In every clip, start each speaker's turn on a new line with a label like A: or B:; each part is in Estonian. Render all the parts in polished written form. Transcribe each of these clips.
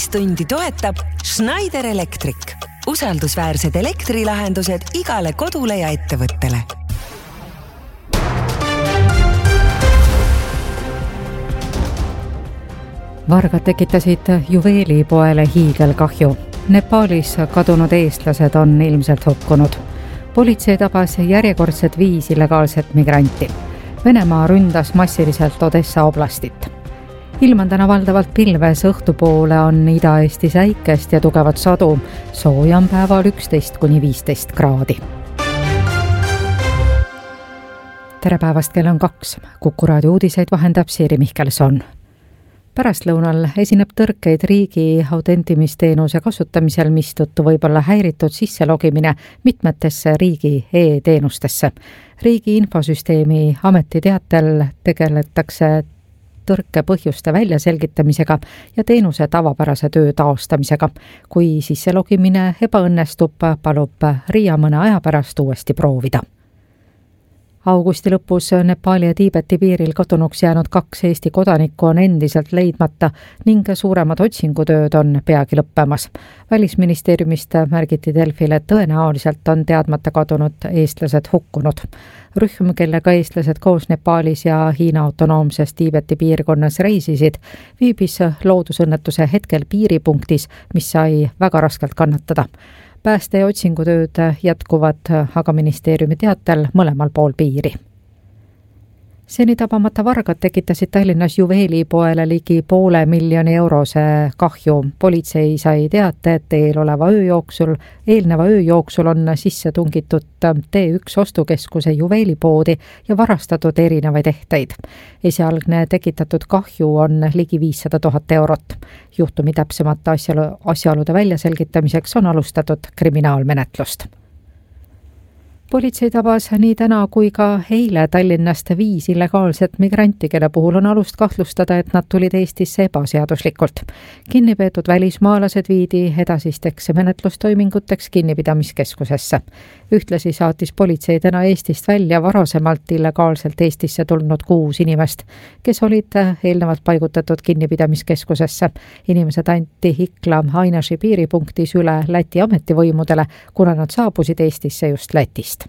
A: Uudistundi toetab Schneider Electric. Usaldusväärsed elektrilahendused igale kodule ja ettevõttele.
B: Vargad tekitasid juveelipoele hiigelkahju. Nepaalis kadunud eestlased on ilmselt hukkunud. Politsei tabas järjekordset 5 illegaalset migranti. Venemaa ründas massiliselt Odessa oblastit. Ilm on täna valdavalt pilves, õhtupoole on Ida-Eesti säikest ja tugevat sadu. Sooja on päeval 11–15 kraadi. Tere päevast, kell on 2. Kuku raadio uudiseid vahendab Siiri Mihkelson. Pärastlõunal esineb tõrkeid riigi autentimisteenuse kasutamisel, mistõttu võib olla häiritud sisselogimine mitmetesse riigi e-teenustesse. Riigi infosüsteemi ametiteatel tegeletakse tõrke põhjuste väljaselgitamisega ja teenuse tavapärase töö taastamisega. Kui sisselogimine ebaõnnestub, palub RIA mõne aja pärast uuesti proovida. Augusti lõpus Nepaali ja Tiibeti piiril kadunuks jäänud 2 Eesti kodanikku on endiselt leidmata ning suuremad otsingutööd on peagi lõppemas. Välisministeeriumist märgiti Delfile, et tõenäoliselt on teadmata kadunud eestlased hukkunud. Rühm, kellega eestlased koos Nepaalis ja Hiina autonoomses Tiibeti piirkonnas reisisid, viibis loodusõnnetuse hetkel piiripunktis, mis sai väga raskelt kannatada. Pääste- ja otsingutööd jätkuvad aga ministeeriumi teatel mõlemal pool piiri. Seni tabamata vargad tekitasid Tallinnas juveelipoele ligi €500 000 kahju. Politsei sai teate, et eelneva öö jooksul on sisse tungitud T1 ostukeskuse juveelipoodi ja varastatud erinevaid ehteid. Esialgne tekitatud kahju on ligi 500 000 eurot. Juhtumi täpsemate asjaolude väljaselgitamiseks on alustatud kriminaalmenetlust. Politsei tabas nii täna kui ka eile Tallinnast 5 illegaalset migranti, kelle puhul on alust kahtlustada, et nad tulid Eestisse ebaseaduslikult. Kinnipeetud välismaalased viidi edasisteks menetlustoiminguteks kinnipidamiskeskusesse. Ühtlasi saatis politsei täna Eestist välja varasemalt illegaalselt Eestisse tulnud 6 inimest, kes olid eelnevalt paigutatud kinnipidamiskeskusesse. Inimesed anti Ikla Ainaši piiripunktis üle Läti ametivõimudele, kuna nad saabusid Eestisse just Lätist.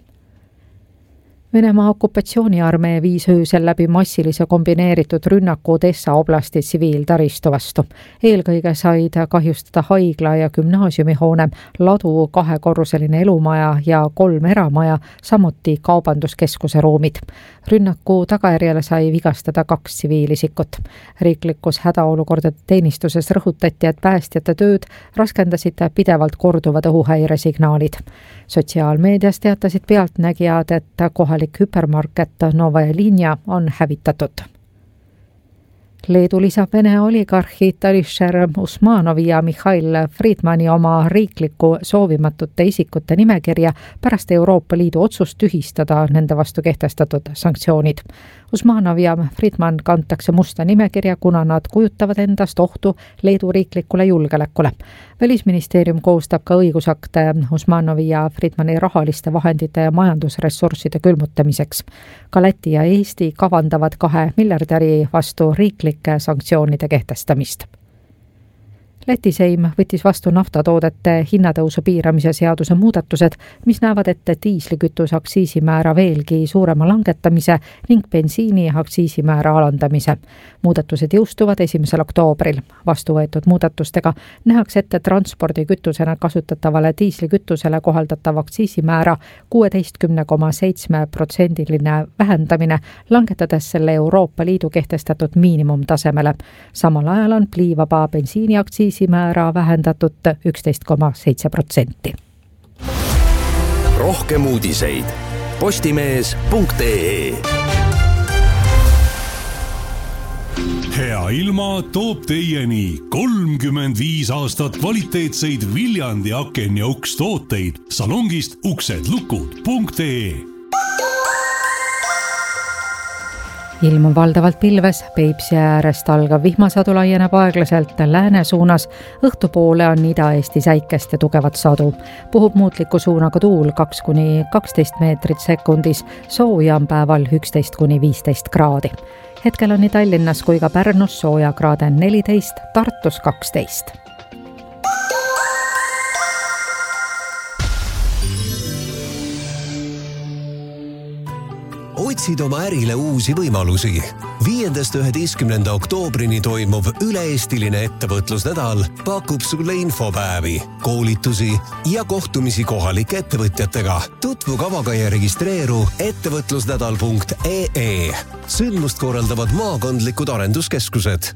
B: Venemaa okupatsiooniarmee viis öösel läbi massilise kombineeritud rünnaku Odessa oblasti tsiviiltaristu vastu. Eelkõige said kahjustada haigla ja gümnaasiumihoone, ladu, 2-korruseline elumaja ja 3 eramaja, samuti kaubanduskeskuse ruumid. Rünnaku tagajärjel sai vigastada 2 tsiviilisikut. Riiklikus hädaolukordade teenistuses rõhutati, et päästjate tööd raskendasid pidevalt korduvad õhuhäiresignaalid. Sotsiaalmeedias teatasid pealtnägijad, et kohalik hüpermarket Novaya Linja on hävitatud. Leedu lisab Vene oligarhid Alisher Usmanovi ja Mihhail Friedmani oma riikliku soovimatute isikute nimekirja pärast Euroopa Liidu otsust tühistada nende vastu kehtestatud sanktsioonid. Usmanov ja Friedman kantakse musta nimekirja, kuna nad kujutavad endast ohtu Leedu riiklikule julgeolekule. Välisministeerium koostab ka õigusakte Usmanovi ja Friedmani rahaliste vahendite ja majandusressursside külmutamiseks. Ka Läti ja Eesti kavandavad 2 miljardäri vastu riiklike sanktsioonide kehtestamist. Läti Seim võttis vastu naftatoodete hinnatõusu piiramise seaduse muudatused, mis näevad ette diislikütuse aktsiisimäära veelgi suurema langetamise ning bensiini aktsiisimäära alandamise. Muudatused jõustuvad 1. oktoobril. Vastu võetud muudatustega nähakse ette transpordikütusena kasutatavale diislikütusele kohaldatav aktsiisimäära 16,7% vähendamine, langetades selle Euroopa Liidu kehtestatud miinimumtasemele. Samal ajal on pliivaba bensiini aktsiisimäära vähendatud 11,7%.
C: Rohkem uudiseid postimees.ee.
D: Hea ilma toob teieni 35 aastat kvaliteetseid Viljandi aken- ja ukstooteid salongist uksedlukud.ee.
B: Ilm on valdavalt pilves, Peipsi äärest algav vihmasadu laieneb aeglaselt lääne suunas, õhtupoole on Ida-Eesti säikest ja tugevat sadu. Puhub muutliku suunaga tuul 2–12 meetrit sekundis, sooja on päeval 11–15 kraadi. Hetkel on nii Tallinnas kui ka Pärnus soojakraade 14, Tartus 12.
C: otsid oma ärile uusi võimalusi. 5.–11. oktoobrini toimuv üle-eestiline ettevõtlusnädal pakub sulle infopäevi, koolitusi ja kohtumisi kohalike ettevõtjatega. Tutvu kavaga ja registreeru ettevõtlusnädal.ee. Sündmust korraldavad maakondlikud arenduskeskused.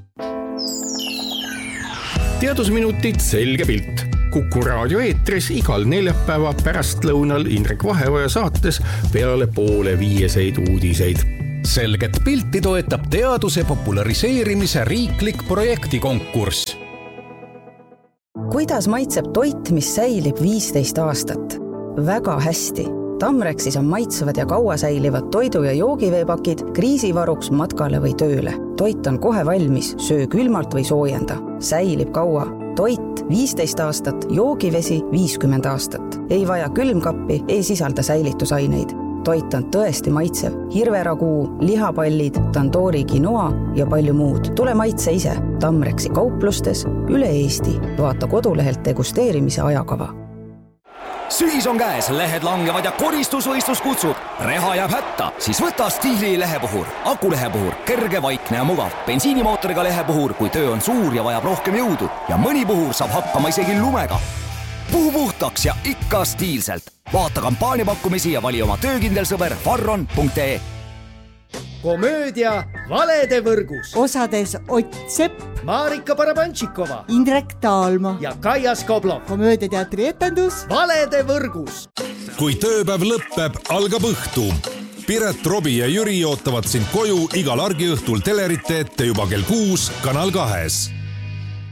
E: Teadusminutid selge pilt. Kuku raadio eetris igal neljapäeva pärastlõunal Indrek Vaheoja saates peale 4:30 uudiseid.
F: Selget pilti toetab teaduse populariseerimise riiklik projektikonkurss.
G: Kuidas maitseb toit, mis säilib 15 aastat? Väga hästi. Tamrexis on maitsevad ja kaua säilivad toidu- ja joogiveepakid kriisivaruks matkale või tööle. Toit on kohe valmis, söö külmalt või soojenda. Säilib kaua. Toit 15 aastat, joogivesi 50 aastat. Ei vaja külmkappi, ei sisalda säilitusaineid. Toit on tõesti maitsev. Hirveraguu, lihapallid, tandoori quinoa ja palju muud. Tule maitse ise. Tamrexi kauplustes üle Eesti. Vaata kodulehelt degusteerimise ajakava.
H: Sügis on käes, lehed langevad ja koristusvõistlus kutsub. Reha jääb hätta, siis võta Stiili lehepuhur. Akulehepuhur, kerge, vaikne ja mugav. Bensiinimootoriga lehepuhur, kui töö on suur ja vajab rohkem jõudu. Ja mõni puhur saab hakkama isegi lumega. Puhu puhtaks ja ikka stiilselt. Vaata kampaaniapakkumisi ja vali oma töökindel sõber farron.ee.
I: Komöödia Valede võrgus.
J: Osades Ott Sepp,
I: Marika Barabantšikova,
J: Indrek Taalma
I: ja Kaia Skoblov.
J: Komöödiateatri etendus
I: Valede võrgus.
D: Kui tööpäev lõpeb, algab õhtu. Piret, Robi ja Jüri ootavad sind koju igal argiõhtul telerite ette juba kell 6 Kanal 2.